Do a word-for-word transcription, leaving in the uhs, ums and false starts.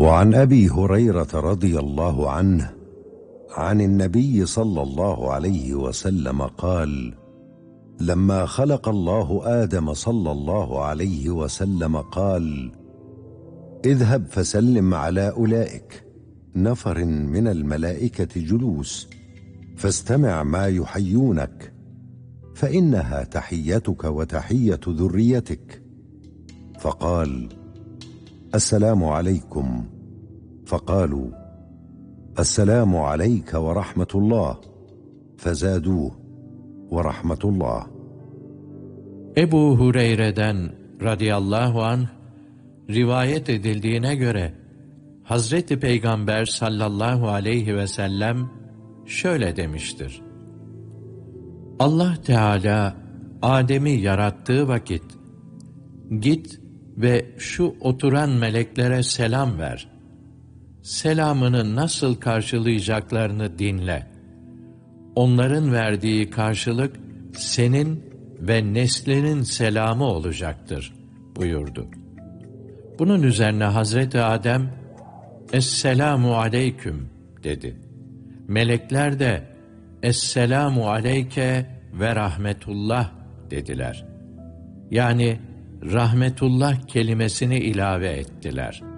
وعن أبي هريرة رضي الله عنه عن النبي صلى الله عليه وسلم قال: لما خلق الله آدم صلى الله عليه وسلم قال: اذهب فسلم على أولئك نفر من الملائكة جلوس، فاستمع ما يحيونك، فإنها تحيتك وتحية ذريتك. فقال: السلام عليكم. فقالوا: السلام عليك ورحمة الله. فزادوه: ورحمة الله. Ebu Hureyre'den radıyallahu anh rivayet edildiğine göre Hazreti Peygamber sallallahu aleyhi ve sellem şöyle demiştir: Allah Teala Adem'i yarattığı vakit, git ve şu oturan meleklere selam ver. Selamını nasıl karşılayacaklarını dinle. Onların verdiği karşılık senin ve neslinin selamı olacaktır buyurdu. Bunun üzerine Hazreti Adem, Esselamu aleyküm dedi. Melekler de Esselamu aleyke ve rahmetullah dediler. Yani rahmetullah kelimesini ilave ettiler.